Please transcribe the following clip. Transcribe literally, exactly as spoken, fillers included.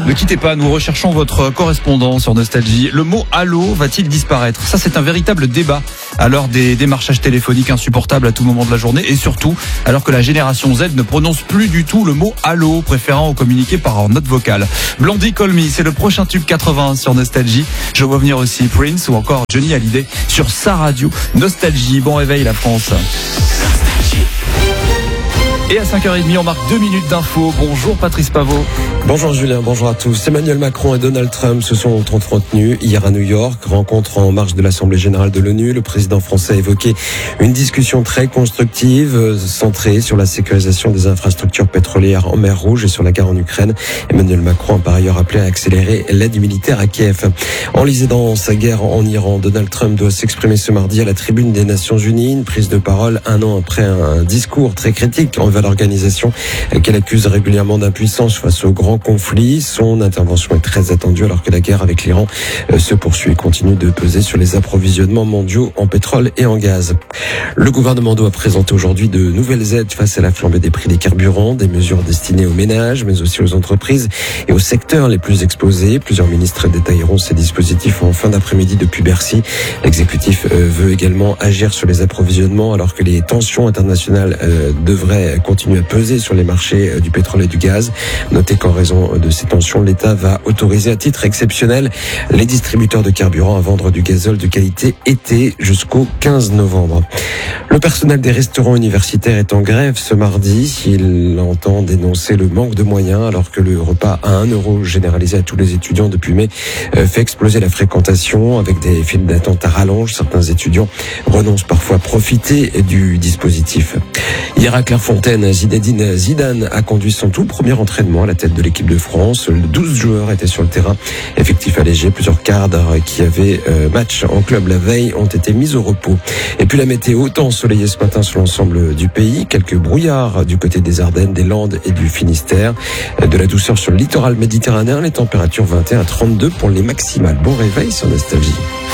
Ne quittez pas, nous recherchons votre correspondant sur Nostalgie. Le mot allô va-t-il disparaître ? Ça, c'est un véritable débat à l'heure des démarchages téléphoniques insupportables à tout moment de la journée et surtout alors que la génération Z ne prononce plus du tout le mot allô, préférant communiquer par note vocale. Blondie Call Me, c'est le prochain tube quatre-vingts sur Nostalgie. Je vois venir aussi Prince ou encore Johnny Hallyday sur sa radio Nostalgie. Bon réveil la France. Et à cinq heures trente, on marque deux minutes d'infos. Bonjour Patrice Pavot. Bonjour Julien, bonjour à tous. Emmanuel Macron et Donald Trump se sont entretenus hier à New York. Rencontre en marge de l'Assemblée Générale de l'ONU. Le président français a évoqué une discussion très constructive, centrée sur la sécurisation des infrastructures pétrolières en mer Rouge et sur la guerre en Ukraine. Emmanuel Macron a par ailleurs appelé à accélérer l'aide militaire à Kiev. Enlisé dans sa guerre en Iran, Donald Trump doit s'exprimer ce mardi à la tribune des Nations Unies. Une prise de parole un an après un discours très critique envers l'organisation qu'elle accuse régulièrement d'impuissance face au grand conflit. Son intervention est très attendue alors que la guerre avec l'Iran se poursuit et continue de peser sur les approvisionnements mondiaux en pétrole et en gaz. Le gouvernement doit présenter aujourd'hui de nouvelles aides face à la flambée des prix des carburants, des mesures destinées aux ménages mais aussi aux entreprises et aux secteurs les plus exposés. Plusieurs ministres détailleront ces dispositifs en fin d'après-midi depuis Bercy. L'exécutif veut également agir sur les approvisionnements alors que les tensions internationales devraient continuer à peser sur les marchés du pétrole et du gaz. Notez qu'en raison de ces tensions, l'État va autoriser à titre exceptionnel les distributeurs de carburant à vendre du gazole de qualité été jusqu'au quinze novembre. Le personnel des restaurants universitaires est en grève ce mardi. Il entend dénoncer le manque de moyens alors que le repas à un euro généralisé à tous les étudiants depuis mai fait exploser la fréquentation avec des files d'attente à rallonge. Certains étudiants renoncent parfois à profiter du dispositif. Hier à Clairefontaine, Zinedine Zidane a conduit son tout premier entraînement à la tête de l'équipe de France. douze joueurs étaient sur le terrain. Effectif allégé, plusieurs cadres qui avaient euh, match en club la veille ont été mis au repos. Et puis la météo, temps ensoleillé ce matin sur l'ensemble du pays. Quelques brouillards du côté des Ardennes, des Landes et du Finistère. De la douceur sur le littoral méditerranéen, les températures vingt et un à trente-deux pour les maximales. Bon réveil sur Nostalgie.